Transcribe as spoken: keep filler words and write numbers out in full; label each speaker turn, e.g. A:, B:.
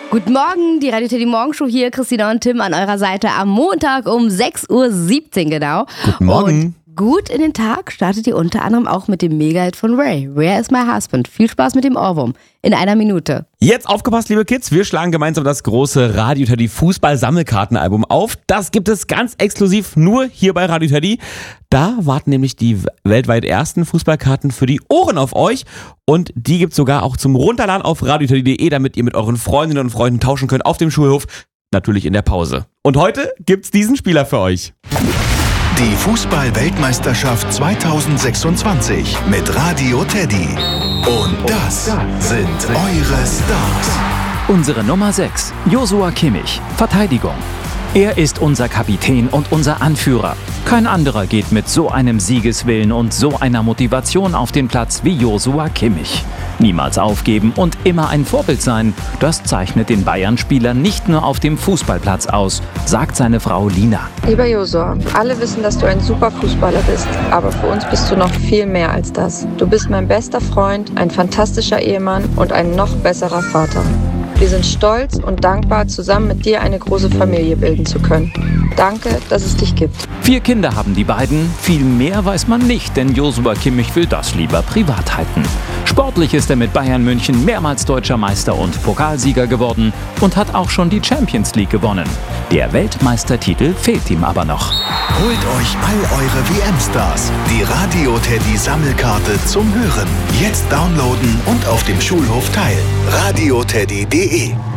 A: Guten Morgen, die Radio Teddy Morgenshow hier, Christina und Tim an eurer Seite am Montag um sechs Uhr siebzehn genau.
B: Guten Morgen.
A: Und gut in den Tag startet ihr unter anderem auch mit dem Mega-Hit von Ray, Where is my husband? Viel Spaß mit dem Ohrwurm in einer Minute.
B: Jetzt aufgepasst, liebe Kids, wir schlagen gemeinsam das große Radio Teddy Fußball-Sammelkartenalbum auf. Das gibt es ganz exklusiv nur hier bei Radio Teddy. Da warten nämlich die weltweit ersten Fußballkarten für die Ohren auf euch. Und die gibt's sogar auch zum Runterladen auf radioteddy punkt de, damit ihr mit euren Freundinnen und Freunden tauschen könnt auf dem Schulhof. Natürlich in der Pause. Und heute gibt's diesen Spieler für euch.
C: Die Fußball-Weltmeisterschaft zweitausendsechsundzwanzig mit Radio Teddy. Und das sind eure Stars.
D: Unsere Nummer sechs, Joshua Kimmich, Verteidigung. Er ist unser Kapitän und unser Anführer. Kein anderer geht mit so einem Siegeswillen und so einer Motivation auf den Platz wie Joshua Kimmich. Niemals aufgeben und immer ein Vorbild sein, das zeichnet den Bayern-Spieler nicht nur auf dem Fußballplatz aus, sagt seine Frau Lina.
E: Lieber Joshua, alle wissen, dass du ein super Fußballer bist, aber für uns bist du noch viel mehr als das. Du bist mein bester Freund, ein fantastischer Ehemann und ein noch besserer Vater. Wir sind stolz und dankbar, zusammen mit dir eine große Familie bilden zu können. Danke, dass es dich gibt.
D: Vier Kinder haben die beiden, viel mehr weiß man nicht, denn Joshua Kimmich will das lieber privat halten. Sportlich ist er mit Bayern München mehrmals deutscher Meister und Pokalsieger geworden und hat auch schon die Champions League gewonnen. Der Weltmeistertitel fehlt ihm aber noch.
C: Holt euch all eure W M-Stars. Die Radio Teddy Sammelkarte zum Hören. Jetzt downloaden und auf dem Schulhof teilen. radioteddy punkt de